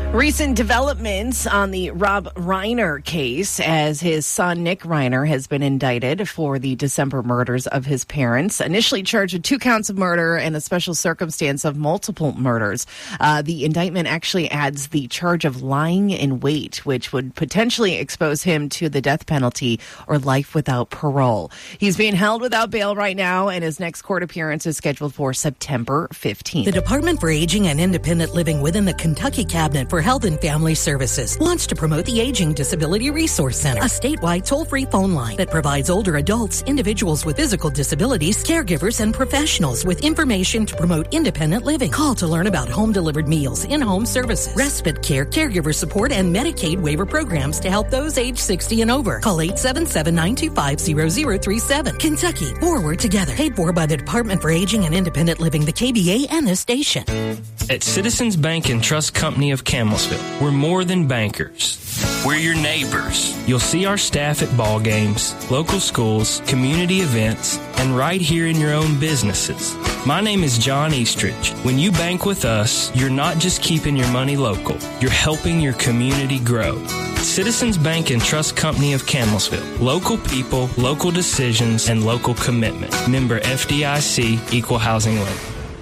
Recent developments on the Rob Reiner case, as his son Nick Reiner has been indicted for the December murders of his parents, initially charged with 2 counts of murder and a special circumstance of multiple murders. The indictment actually adds the charge of lying in wait, which would potentially expose him to the death penalty or life without parole. He's being held without bail right now, and his next court appearance is scheduled for September 15th. The Department for Aging and Independent Living within the Kentucky Cabinet for Health and Family Services wants to promote the Aging Disability Resource Center, a statewide toll-free phone line that provides older adults, individuals with physical disabilities, caregivers, and professionals with information to promote independent living. Call to learn about home-delivered meals, in-home services, respite care, caregiver support, and Medicaid waiver programs to help those age 60 and over. Call 877-925-0037. Kentucky, forward together. Paid for by the Department for Aging and Independent Living, the KBA, and this station. At Citizens Bank and Trust Company of Camelsville, we're more than bankers. We're your neighbors. You'll see our staff at ball games, local schools, community events, and right here in your own businesses. My name is John Eastridge. When you bank with us, you're not just keeping your money local, you're helping your community grow. Citizens Bank and Trust Company of Camelsville. Local people, local decisions, and local commitment. Member FDIC, Equal Housing Lender.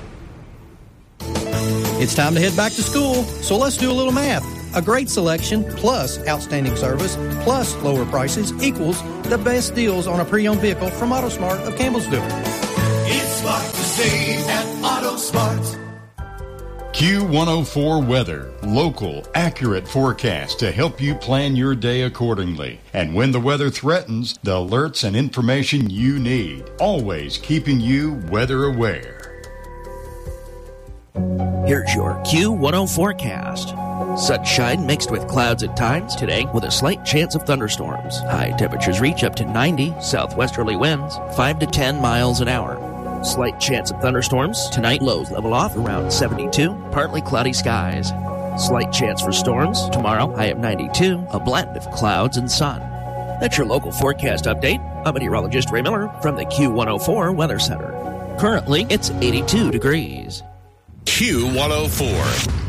It's time to head back to school, so let's do a little math. A great selection plus outstanding service plus lower prices equals the best deals on a pre-owned vehicle from AutoSmart of Campbellsville. It's smart to save at AutoSmart. Q104 Weather. Local, accurate forecast to help you plan your day accordingly. And when the weather threatens, the alerts and information you need. Always keeping you weather aware. Here's your Q10 forecast. Sunshine mixed with clouds at times today with a slight chance of thunderstorms. High temperatures reach up to 90, southwesterly winds 5 to 10 miles an hour. Slight chance of thunderstorms. Tonight lows level off around 72, partly cloudy skies. Slight chance for storms. Tomorrow high of 92, a blend of clouds and sun. That's your local forecast update. I'm meteorologist Ray Miller from the Q104 Weather Center. Currently, it's 82 degrees. Q104.